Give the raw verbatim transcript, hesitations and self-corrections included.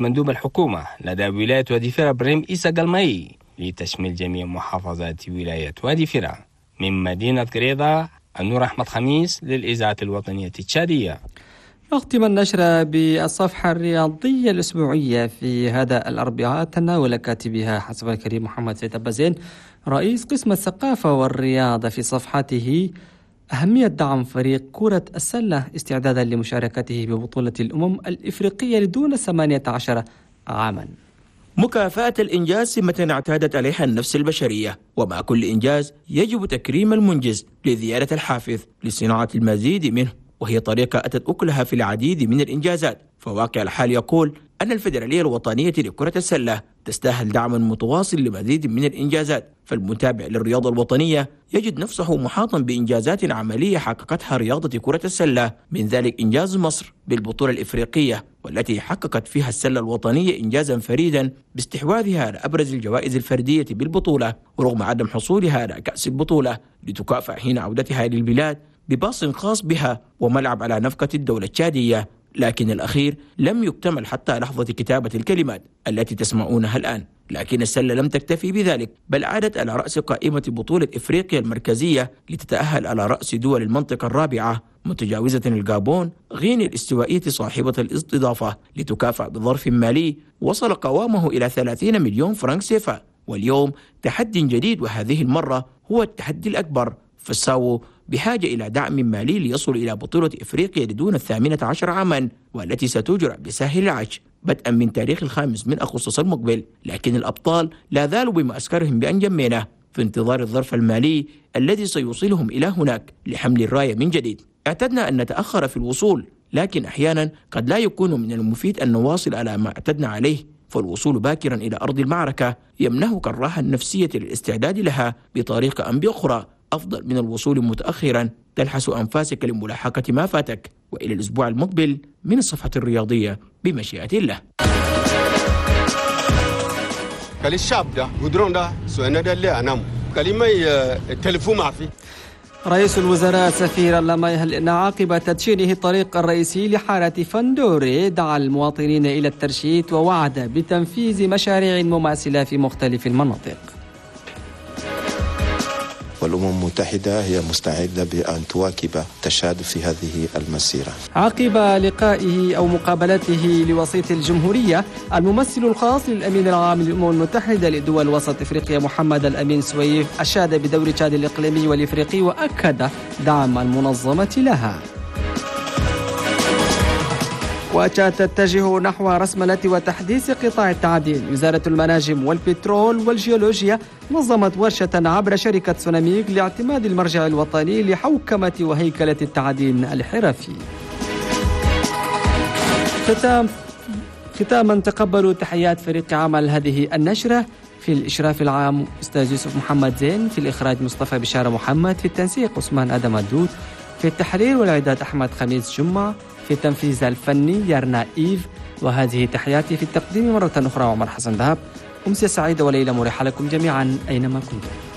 مندوب الحكومة لدى ولاية وادي فرا بريم إيسا قلمي لتشميل جميع محافظات ولاية وادي فرا. من مدينة قريضة، النور أحمد خميس للإذاعة الوطنية التشادية. نختم النشرة بالصفحة الرياضية الأسبوعية في هذا الأربعاء، تناول كاتبها حسب الكريم محمد سيد أبازين رئيس قسم الثقافة والرياضة في صفحته أهمية دعم فريق كرة السلة استعدادا لمشاركته ببطولة الأمم الإفريقية لدون ثمانية عشر عاما. مكافأة الإنجاز سمة اعتادت عليها النفس البشرية، ومع كل إنجاز يجب تكريم المنجز لزيادة الحافز لصناعة المزيد منه، وهي طريقة أتت أكلها في العديد من الإنجازات. فواقع الحال يقول أن الفيدرالية الوطنية لكرة السلة تستاهل دعما متواصل لمزيد من الإنجازات، فالمتابع للرياضة الوطنية يجد نفسه محاطا بإنجازات عملية حققتها رياضة كرة السلة، من ذلك إنجاز مصر بالبطولة الإفريقية، والتي حققت فيها السلة الوطنية إنجازا فريدا باستحواذها على أبرز الجوائز الفردية بالبطولة، ورغم عدم حصولها على كأس البطولة لتكافأ حين عودتها للبلاد بباص خاص بها وملعب على نفقة الدولة التشادية. لكن الأخير لم يكتمل حتى لحظة كتابة الكلمات التي تسمعونها الآن. لكن السلة لم تكتفي بذلك، بل عادت على رأس قائمة بطولة إفريقيا المركزية لتتأهل على رأس دول المنطقة الرابعة، متجاوزة الغابون غينيا الاستوائية صاحبة الاستضافة، لتكافأ بظرف مالي وصل قوامه إلى ثلاثين مليون فرنك سيفا. واليوم تحدي جديد، وهذه المرة هو التحدي الأكبر، فالساو بحاجة إلى دعم مالي ليصل إلى بطولة إفريقيا لدون الثامنة عشر عاما، والتي ستجرى بساحل العج بدءا من تاريخ الخامس من أغسطس المقبل. لكن الأبطال لا زالوا بمعسكرهم بأنجمينة في انتظار الظرف المالي الذي سيوصلهم إلى هناك لحمل الراية من جديد. اعتدنا أن نتأخر في الوصول، لكن أحيانا قد لا يكون من المفيد أن نواصل على ما اعتدنا عليه، فالوصول باكرا إلى أرض المعركة يمنحك الراحة النفسية للاستعداد لها بطريقة أم بأخرى، أفضل من الوصول متأخرا تلحس أنفاسك لملاحقة ما فاتك. وإلى الأسبوع المقبل من الصفحة الرياضية بمشيئة الله. كالي الشاب ده قدرون ده سوينا ده اللي أنام كلمة التلفون ما في. رئيس الوزراء سفير اللامايهل إن عقب تدشينه الطريق الرئيسي لحارة فندوري دعا المواطنين إلى الترشيد ووعد بتنفيذ مشاريع مماثلة في مختلف المناطق. والأمم المتحدة هي مستعدة بأن تواكب التشادد في هذه المسيرة. عقب لقائه أو مقابلته لوسيط الجمهورية، الممثل الخاص للأمين العام للأمم المتحدة لدول وسط إفريقيا محمد الأمين سويف أشاد بدور تشاد الإقليمي والإفريقي وأكد دعم المنظمة لها. وتتجه نحو رسملة وتحديث قطاع التعدين. وزارة المناجم والبترول والجيولوجيا نظمت ورشة عبر شركة سوناميك لاعتماد المرجع الوطني لحوكمة وهيكلة التعدين الحرفي. ختام ختاما تقبلوا تحيات فريق عمل هذه النشرة. في الإشراف العام أستاذ يوسف محمد زين، في الإخراج مصطفى بشارة محمد، في التنسيق عثمان آدم الدود، في التحرير والإعداد أحمد خميس جمعة، في التنفيذ الفني يارنا إيف. وهذه تحياتي في التقديم مرة أخرى عمر حسن ذهب. أمسية سعيدة وليلة مريحة لكم جميعا أينما كنتم.